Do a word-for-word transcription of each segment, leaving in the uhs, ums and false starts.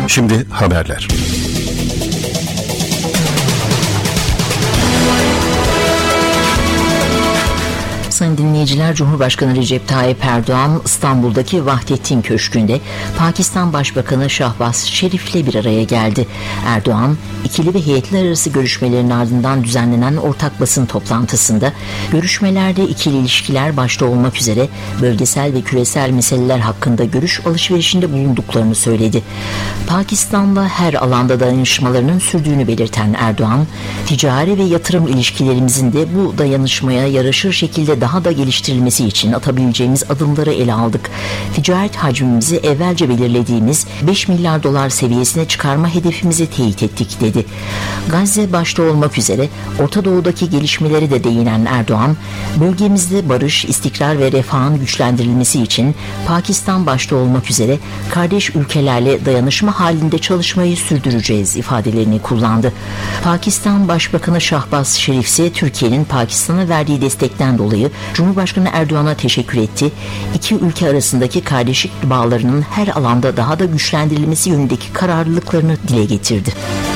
Şimdi haberler. Sayın dinleyiciler, Cumhurbaşkanı Recep Tayyip Erdoğan İstanbul'daki Vahdettin Köşkü'nde Pakistan Başbakanı Şahbaz Şerif'le bir araya geldi. Erdoğan, ikili ve heyetler arası görüşmelerin ardından düzenlenen ortak basın toplantısında görüşmelerde ikili ilişkiler başta olmak üzere bölgesel ve küresel meseleler hakkında görüş alışverişinde bulunduklarını söyledi. Pakistan'la her alanda dayanışmalarının sürdüğünü belirten Erdoğan, ticari ve yatırım ilişkilerimizin de bu dayanışmaya yaraşır şekilde daha da geliştirilmesi için atabileceğimiz adımları ele aldık. Ticaret hacmimizi evvelce belirlediğimiz beş milyar dolar seviyesine çıkarma hedefimizi teyit ettik dedi. Gazze başta olmak üzere Orta Doğu'daki gelişmeleri de değinen Erdoğan, bölgemizde barış, istikrar ve refahın güçlendirilmesi için Pakistan başta olmak üzere kardeş ülkelerle dayanışma halinde çalışmayı sürdüreceğiz ifadelerini kullandı. Pakistan Başbakanı Şahbaz Şerif ise Türkiye'nin Pakistan'a verdiği destekten dolayı Cumhurbaşkanı Erdoğan'a teşekkür etti. İki ülke arasındaki kardeşlik bağlarının her alanda daha da güçlendirilmesi yönündeki kararlılıklarını dile getirdi.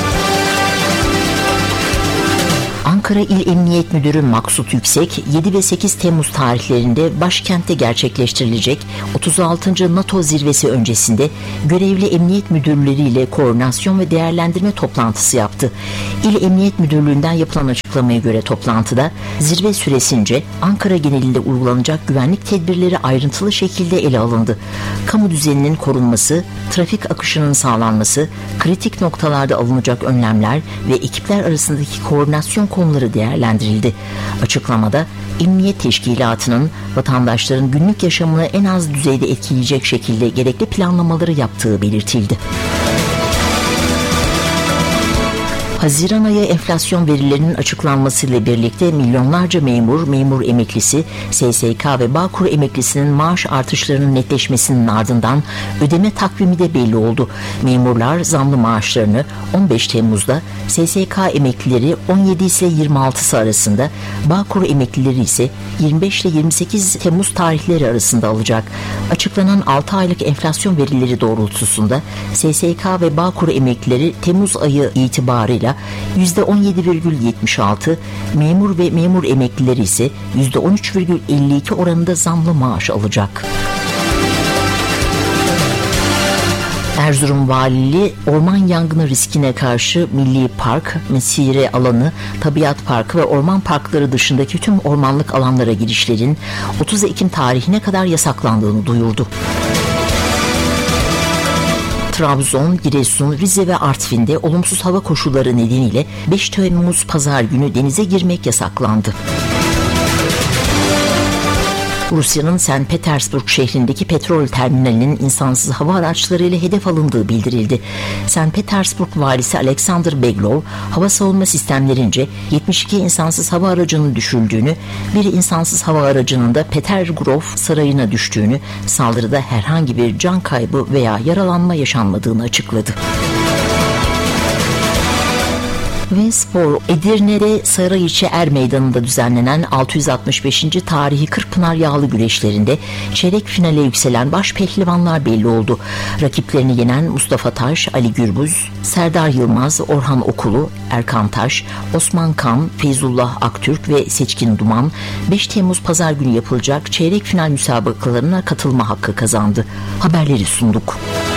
Ankara İl Emniyet Müdürü Maksut Yüksek, yedi ve sekiz Temmuz tarihlerinde başkentte gerçekleştirilecek otuz altıncı NATO zirvesi öncesinde görevli emniyet müdürleriyle koordinasyon ve değerlendirme toplantısı yaptı. İl Emniyet Müdürlüğü'nden yapılan açıklamaya göre toplantıda zirve süresince Ankara genelinde uygulanacak güvenlik tedbirleri ayrıntılı şekilde ele alındı. Kamu düzeninin korunması, trafik akışının sağlanması, kritik noktalarda alınacak önlemler ve ekipler arasındaki koordinasyon konuları değerlendirildi. Açıklamada Emniyet Teşkilatı'nın vatandaşların günlük yaşamını en az düzeyde etkileyecek şekilde gerekli planlamaları yaptığı belirtildi. Haziran ayı enflasyon verilerinin açıklanmasıyla birlikte milyonlarca memur, memur emeklisi, S S K ve Bağkur emeklisinin maaş artışlarının netleşmesinin ardından ödeme takvimi de belli oldu. Memurlar zamlı maaşlarını on beş Temmuz'da, S S K emeklileri on yedi ise yirmi altısı arasında, Bağkur emeklileri ise yirmi beş ile yirmi sekiz Temmuz tarihleri arasında alacak. Açıklanan altı aylık enflasyon verileri doğrultusunda S S K ve Bağkur emeklileri Temmuz ayı itibarıyla yüzde on yedi virgül yetmiş altı, memur ve memur emeklileri ise yüzde on üç virgül elli iki oranında zamlı maaş alacak. Erzurum Valiliği orman yangını riskine karşı Milli Park, Mesire Alanı, Tabiat Parkı ve orman parkları dışındaki tüm ormanlık alanlara girişlerin otuz Ekim tarihine kadar yasaklandığını duyurdu. Trabzon, Giresun, Rize ve Artvin'de olumsuz hava koşulları nedeniyle beş Temmuz Pazar günü denize girmek yasaklandı. Rusya'nın Sankt Petersburg şehrindeki petrol terminalinin insansız hava araçlarıyla hedef alındığı bildirildi. Sankt Petersburg valisi Alexander Beglov, hava savunma sistemlerince yetmiş iki insansız hava aracının düşürdüğünü, bir insansız hava aracının da Petergrov sarayına düştüğünü, saldırıda herhangi bir can kaybı veya yaralanma yaşanmadığını açıkladı. Ve spor, Edirne'de Sarıyeşi Er Meydanı'nda düzenlenen altı yüz altmış beşinci tarihi Kırkpınar Yağlı güreşlerinde çeyrek finale yükselen baş pehlivanlar belli oldu. Rakiplerini yenen Mustafa Taş, Ali Gürbüz, Serdar Yılmaz, Orhan Okulu, Erkan Taş, Osman Kan, Feyzullah Aktürk ve Seçkin Duman beş Temmuz Pazar günü yapılacak çeyrek final müsabakalarına katılma hakkı kazandı. Haberleri sunduk.